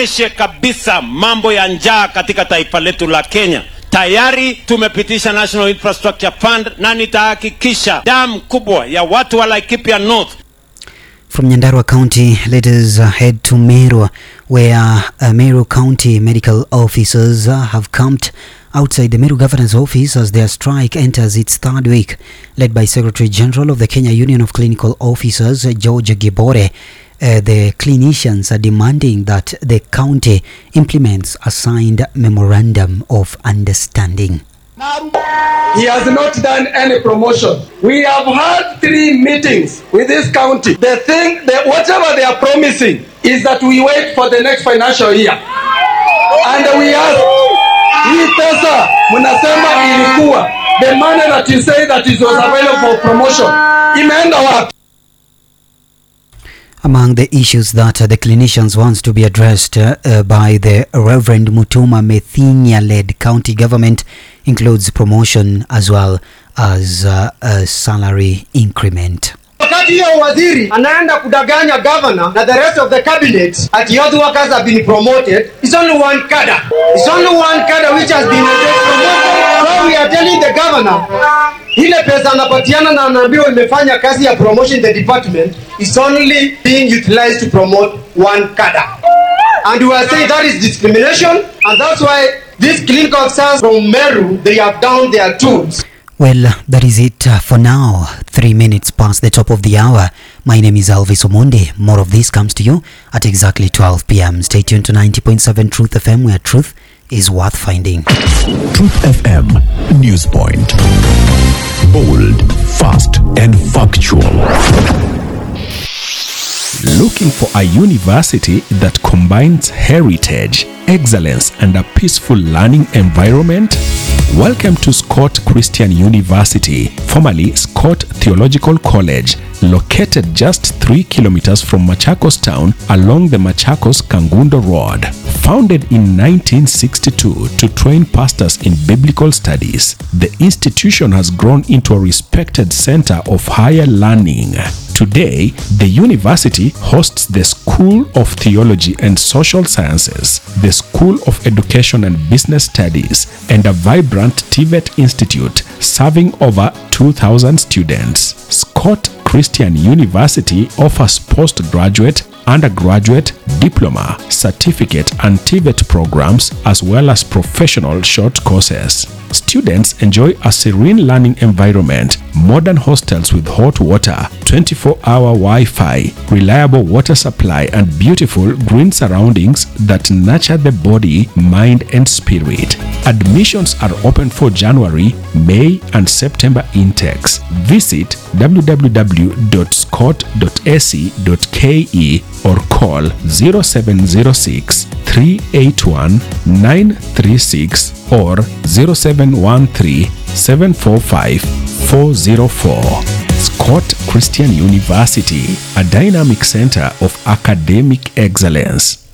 tukomeshe kabisa mambo ya njaa katika taifa letu la Kenya. Tayari tumepitisha National Infrastructure Fund na nitahakikisha dam kubwa ya watu wa Laikipia North. From Nyandarua County, let us head to Meru, where Meru County medical officers have camped outside the Meru Governor's office as their strike enters its third week. Led by Secretary General of the Kenya Union of Clinical Officers, George Gibore, the clinicians are demanding that the county implements a signed memorandum of understanding. He has not done any promotion. We have had 3 meetings with this county. The thing, whatever they are promising is that we wait for the next financial year. And we ask, hii pesa mnasema ilikuwa, the money that you say that it was available for promotion, imeenda wapi? Among the issues that the clinicians want to be addressed by the Reverend Mutuma Methinia-led county government includes promotion as well as a salary increment. Wakati hiyo waziri anaenda kudanganya governor na the rest of the cabinet at youth workers have been promoted, it's only one cadre. It's only one cadre which has been promoted. So we are telling the governor, ile pesa anapatiana na anaambiwa imefanya kazi ya promotion in the department is only being utilized to promote one cadre. And we are saying that is discrimination, and that's why these clinical officers from Meru, they have down their tools. Well, that is it for now. 3 minutes past the top of the hour. My name is Elvis Omonde. More of this comes to you at exactly 12 p.m. Stay tuned to 90.7 Truth FM, where truth is worth finding. Truth FM News Point. Bold, fast, and factual. Looking for a university that combines heritage, excellence, and a peaceful learning environment? Welcome to Scott Christian University, formerly Scott Theological College, located just 3 kilometers from Machakos town along the Machakos-Kangundo Road. Founded in 1962 to train pastors in biblical studies, the institution has grown into a respected center of higher learning. Today, the university hosts the School of Theology and Social Sciences, the School of Education and Business Studies, and a vibrant TVET Institute serving over 2,000 students. Scott Christian University offers postgraduate, undergraduate, diploma, certificate, and TVET programs, as well as professional short courses. Students enjoy a serene learning environment, modern hostels with hot water, 24-hour Wi-Fi, reliable water supply, and beautiful green surroundings that nurture the body, mind, and spirit. Admissions are open for January, May, and September intakes. Visit www.scott.ac.ke or call 0706 381 936 or 0713 745 404. Scott Christian University, a dynamic center of academic excellence.